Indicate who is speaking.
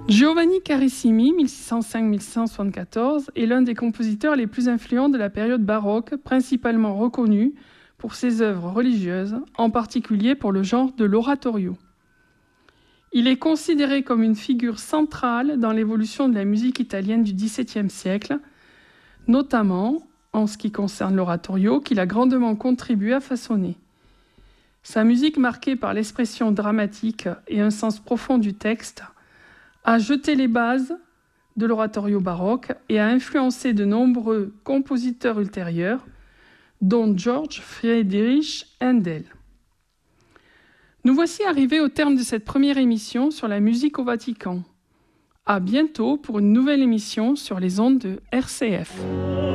Speaker 1: Giovanni Carissimi, 1605-1674, est l'un des compositeurs les plus influents de la période baroque, principalement reconnu pour ses œuvres religieuses, en particulier pour le genre de l'oratorio. Il est considéré comme une figure centrale dans l'évolution de la musique italienne du XVIIe siècle, notamment en ce qui concerne l'oratorio, qu'il a grandement contribué à façonner. Sa musique, marquée par l'expression dramatique et un sens profond du texte, a jeté les bases de l'oratorio baroque et a influencé de nombreux compositeurs ultérieurs, dont Georg Friedrich Händel. Nous voici arrivés au terme de cette première émission sur la musique au Vatican. À bientôt pour une nouvelle émission sur les ondes de RCF.